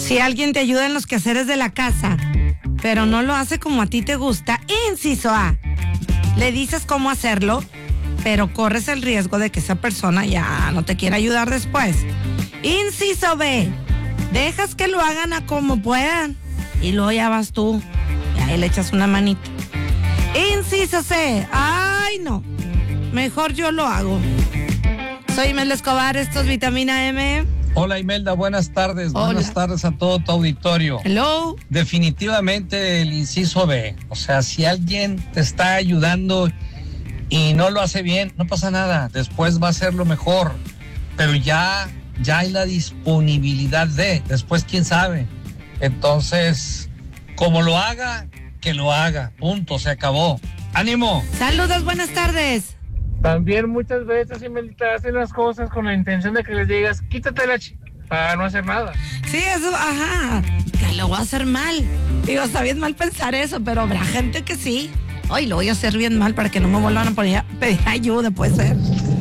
Si alguien te ayuda en los quehaceres de la casa, pero no lo hace como a ti te gusta, inciso A, le dices cómo hacerlo, pero corres el riesgo de que esa persona ya no te quiera ayudar después. Inciso B, dejas que lo hagan a como puedan y luego ya vas tú y ahí le echas una manita. Inciso C, ay no, mejor yo lo hago. Soy Imelda Escobar, esto es Vitamina M. Hola Imelda, buenas tardes. Hola. Buenas tardes a todo tu auditorio. Hello. Definitivamente el inciso B. O sea, si alguien te está ayudando y no lo hace bien, no pasa nada. Después va a ser lo mejor. Pero ya hay la disponibilidad de. Después, quién sabe. Entonces, como lo haga, que lo haga. Punto, se acabó. ¡Ánimo! Saludos, buenas tardes. También muchas veces Imelda hacen las cosas con la intención de que les digas, quítatela para no hacer nada. Sí, eso, ajá, que lo voy a hacer mal. Digo, está bien mal pensar eso, pero habrá gente que sí. Hoy lo voy a hacer bien mal para que no me vuelvan a pedir ayuda, puede ser.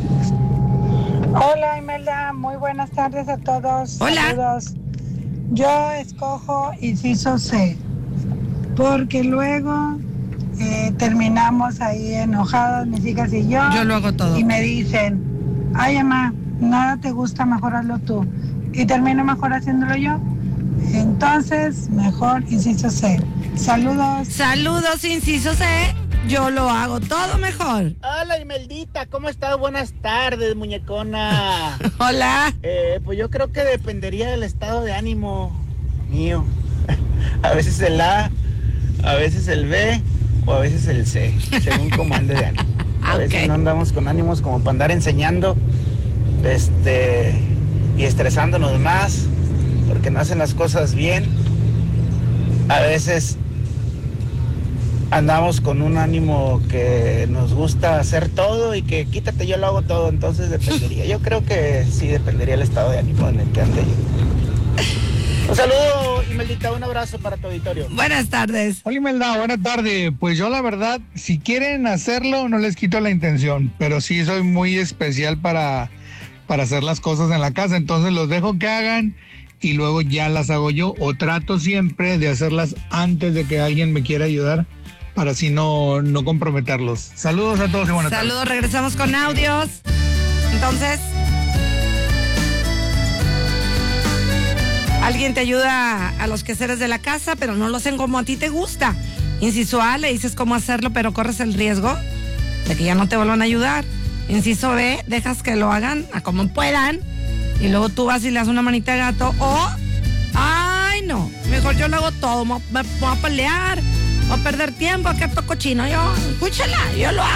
Hola Imelda, muy buenas tardes a todos. Hola. Saludos. Yo escojo inciso C, porque luego terminamos ahí enojadas, mis hijas y yo. Yo lo hago todo. Y me dicen, ay mamá, nada te gusta, mejor hazlo tú. Y termino mejor haciéndolo yo. Entonces, mejor inciso C. Saludos. Saludos, inciso C. Yo lo hago todo mejor. Hola Imeldita, ¿cómo estás? Buenas tardes, muñecona. Hola. Pues yo creo que dependería del estado de ánimo mío. A veces el A, a veces el B o a veces el C, según cómo ande de ánimo. A veces no andamos con ánimos como para andar enseñando y estresándonos más porque no hacen las cosas bien. A veces andamos con un ánimo que nos gusta hacer todo y que quítate, yo lo hago todo. Entonces dependería. Yo creo que sí dependería el estado de ánimo en el que ande yo. Un saludo, Imeldita, un abrazo para tu auditorio. Buenas tardes. Hola Imelda, buena tarde. Pues yo la verdad, si quieren hacerlo, no les quito la intención, pero sí soy muy especial para hacer las cosas en la casa, entonces los dejo que hagan y luego ya las hago yo, o trato siempre de hacerlas antes de que alguien me quiera ayudar, para así no comprometerlos. Saludos a todos y buenas tardes. Saludos, regresamos con audios. Entonces, alguien te ayuda a los quehaceres de la casa, pero no lo hacen como a ti te gusta. Inciso A, le dices cómo hacerlo, pero corres el riesgo de que ya no te vuelvan a ayudar. Inciso B, dejas que lo hagan a como puedan y luego tú vas y le das una manita de gato. O, ay no, mejor yo lo hago todo, me voy a pelear, voy a perder tiempo, que toco chino yo, escúchala, yo lo hago.